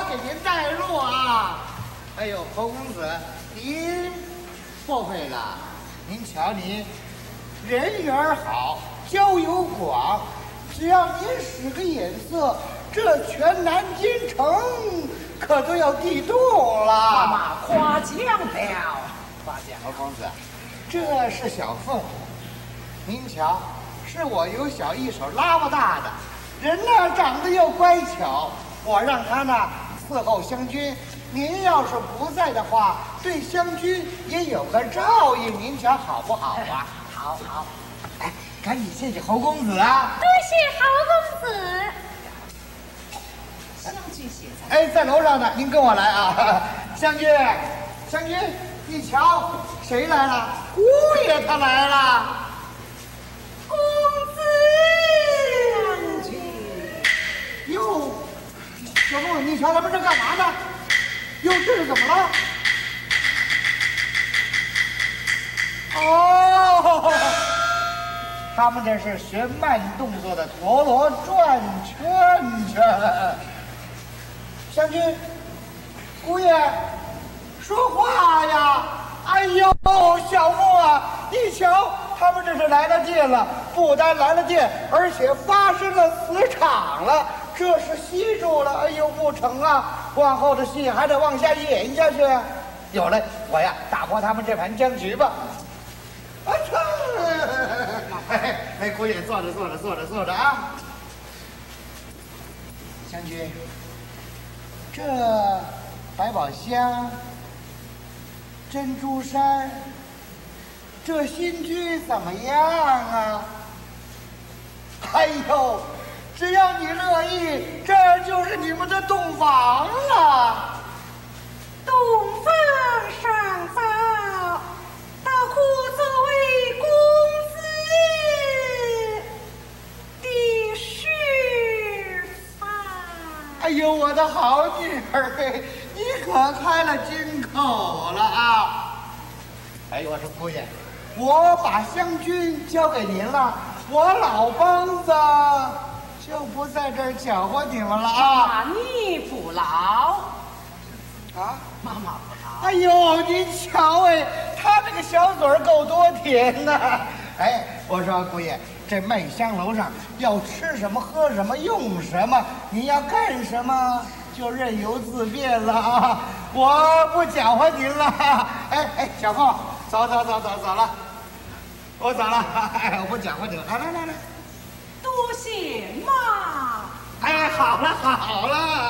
给您带路啊。哎呦，侯公子，您错会了。您瞧您，人缘好，交友广，只要您使个眼色，这全南京城可都要地动了。 妈妈夸奖了，夸奖。 侯公子，这是小凤，您瞧，是我由小一手拉不大的，人呢长得又乖巧，我让他呢伺候湘君。您要是不在的话，对湘君也有个照应，您瞧好不好啊？ 好好， 哎，赶紧谢谢侯公子啊！ 多谢侯公子。 湘君写在。 哎，在楼上呢，您跟我来啊！湘君，湘君，你瞧，谁来了？姑爷他来了。 公子， 湘君， 哟，小凤，你瞧他们这干嘛呢？哟，这是怎么了？哦，他们这是学慢动作的陀螺转圈圈。湘君，姑爷，说话呀！哎呦，小木啊，你瞧，他们这是来了电了，不单来了电，而且发生了磁场了，这是吸住了。哎呦，不成啊！往后的戏还得往下演下去。有了，我呀，打破他们这盘僵局吧。啊，哎，姑爷，坐着啊。湘君，这百宝箱、珍珠山，这新居怎么样啊？哎呦，只要你乐意，这就是你们的洞房了。 洞房上早，倒可作为公子的示范。 哎呦，我的好女儿，你可开了金口了啊！哎呦，我说姑爷，我把湘君交给您了，我老梆子就不在这儿搅和你们了啊！ 你不劳啊， 妈妈不劳。 哎呦，您瞧哎，他这个小嘴儿够多甜呐！哎，我说姑爷，这麦香楼上要吃什么、喝什么、用什么，你要干什么就任由自便了啊！我不搅和您了。哎，小凤，走了，我走了。哎，我不搅和你了。来， 多谢妈。 哎，好了。